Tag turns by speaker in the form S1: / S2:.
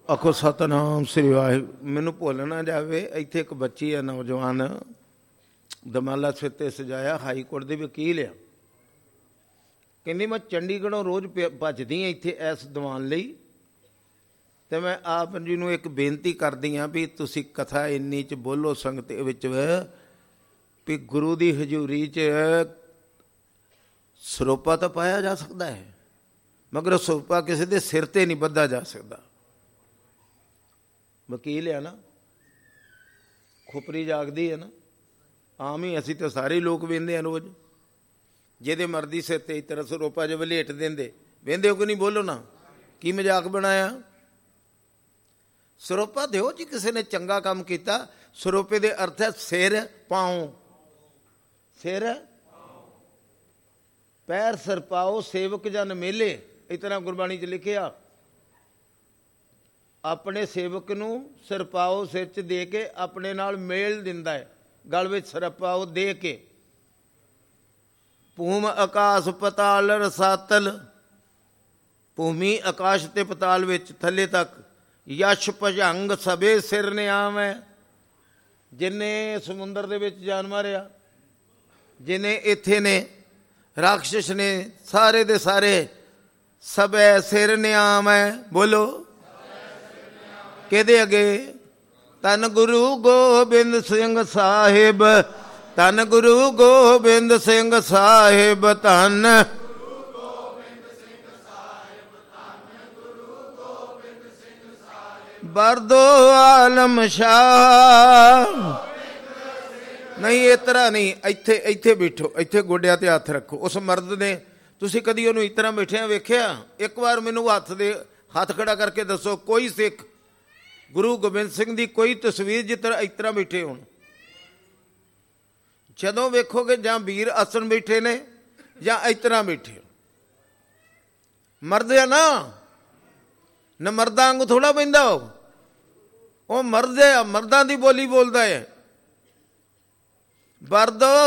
S1: ਆਖੋ ਸਤਨਾਮ ਸ੍ਰੀ ਵਾਹਿਗੁਰੂ। ਮੈਨੂੰ ਭੁੱਲ ਨਾ ਜਾਵੇ, ਇੱਥੇ ਇੱਕ ਬੱਚੀ ਆ ਨੌਜਵਾਨ, ਦਮਾਲਾ ਸਿਰ 'ਤੇ ਸਜਾਇਆ, ਹਾਈ ਕੋਰਟ ਦੇ ਵਕੀਲ ਆ। ਕਹਿੰਦੀ ਮੈਂ ਚੰਡੀਗੜ੍ਹੋਂ ਰੋਜ਼ ਭੱਜਦੀ ਹਾਂ ਇੱਥੇ ਇਸ ਦੀਵਾਨ ਲਈ, ਅਤੇ ਮੈਂ ਆਪ ਜੀ ਨੂੰ ਇੱਕ ਬੇਨਤੀ ਕਰਦੀ ਹਾਂ ਵੀ ਤੁਸੀਂ ਕਥਾ ਇੰਨੀ 'ਚ ਬੋਲੋ ਸੰਗਤ ਵਿੱਚ ਵੀ ਗੁਰੂ ਦੀ ਹਜ਼ੂਰੀ 'ਚ ਸਰੋਪਾ ਤਾਂ ਪਾਇਆ ਜਾ ਸਕਦਾ ਹੈ, ਮਗਰ ਸਰੋਪਾ ਕਿਸੇ ਦੇ ਸਿਰ 'ਤੇ ਨਹੀਂ ਬੱਧਾ ਜਾ ਸਕਦਾ। ਵਕੀਲ ਆ ਨਾ, ਖੁਪਰੀ ਜਾਗਦੀ ਹੈ ਨਾ, ਆਮ ਹੀ ਅਸੀਂ ਤਾਂ ਸਾਰੇ ਲੋਕ ਵਹਿੰਦੇ ਹਾਂ ਰੋਜ਼। ਜਿਹਦੇ ਮਰਦੀ ਸਿਰ 'ਤੇ ਇਸ ਤਰ੍ਹਾਂ ਸਰੋਪਾ ਜੇ ਵਲੇਟ ਦਿੰਦੇ, ਵਹਿੰਦੇ ਹੋ ਕਿ ਨਹੀਂ? ਬੋਲੋ ਨਾ, ਕੀ ਮਜ਼ਾਕ ਬਣਾਇਆ? ਸਰੋਪਾ ਦਿਓ ਜੀ, ਕਿਸੇ ਨੇ ਚੰਗਾ ਕੰਮ ਕੀਤਾ। ਸਰੋਪੇ ਦੇ ਅਰਥ ਹੈ ਸਿਰ ਪਾਓ, ਸਿਰ ਪੈਰ ਸਿਰ ਪਾਓ ਸੇਵਕ ਜਨ ਮੇਲੇ, ਇਸ ਤਰ੍ਹਾਂ ਗੁਰਬਾਣੀ 'ਚ ਲਿਖਿਆ। ਆਪਣੇ ਸੇਵਕ ਨੂੰ ਸਿਰਪਾਓ ਸਿਰ 'ਚ ਦੇ ਕੇ ਆਪਣੇ ਨਾਲ ਮੇਲ ਦਿੰਦਾ ਹੈ, ਗਲ ਵਿੱਚ ਸਿਰਪਾਓ ਦੇ ਕੇ। ਭੂਮ ਆਕਾਸ਼ ਪਤਾਲ ਰਸਾਤਲ, ਭੂਮੀ ਆਕਾਸ਼ ਤੇ ਪਤਾਲ ਵਿੱਚ ਥੱਲੇ ਤੱਕ। ਯਸ਼ ਭੁਜੰਗ ਸਭੇ ਸਿਰ ਨਿਆਮ ਹੈ, ਜਿੰਨੇ ਸਮੁੰਦਰ ਦੇ ਵਿੱਚ ਜਾਨ ਮਾਰਿਆ, ਜਿੰਨੇ ਇੱਥੇ ਨੇ ਰਾਖਸ਼ ਨੇ, ਸਾਰੇ ਦੇ ਸਾਰੇ ਸਭੇ ਸਿਰ ਨਿਆਮ ਹੈ। ਬੋਲੋ ਕਿਹਦੇ ਅੱਗੇ? ਧੰਨ ਗੁਰੂ ਗੋਬਿੰਦ ਸਿੰਘ ਸਾਹਿਬ, ਧੰਨ ਗੁਰੂ ਗੋਬਿੰਦ ਸਿੰਘ ਸਾਹਿਬ, ਧੰਨ ਬਰਦੋ ਆਲਮ ਸ਼ਾਹ। ਨਹੀਂ ਇਸ ਤਰ੍ਹਾਂ ਨਹੀਂ, ਇੱਥੇ ਇੱਥੇ ਬੈਠੋ, ਇੱਥੇ ਗੋਡਿਆਂ 'ਤੇ ਹੱਥ ਰੱਖੋ। ਉਸ ਮਰਦ ਨੇ, ਤੁਸੀਂ ਕਦੀ ਉਹਨੂੰ ਇਸ ਤਰ੍ਹਾਂ ਬੈਠਿਆ ਵੇਖਿਆ? ਇੱਕ ਵਾਰ ਮੈਨੂੰ ਹੱਥ ਖੜਾ ਕਰਕੇ ਦੱਸੋ ਕੋਈ ਸਿੱਖ ਗੁਰੂ ਗੋਬਿੰਦ ਸਿੰਘ ਦੀ ਕੋਈ ਤਸਵੀਰ ਜਿਸ ਤਰ੍ਹਾਂ ਇਸ ਤਰ੍ਹਾਂ ਬੈਠੇ ਹੋਣ। ਜਦੋਂ ਵੇਖੋਗੇ ਜਾਂ ਵੀਰ ਆਸਣ ਬੈਠੇ ਨੇ ਜਾਂ ਇਸ ਤਰ੍ਹਾਂ ਬੈਠੇ। ਮਰਦ ਆ ਨਾ, ਮਰਦਾਂ ਵਾਂਗੂ ਥੋੜ੍ਹਾ ਬਹਿੰਦਾ ਉਹ ਮਰਦ ਆ, ਮਰਦਾਂ ਦੀ ਬੋਲੀ ਬੋਲਦਾ ਹੈ। ਬਰਦੋ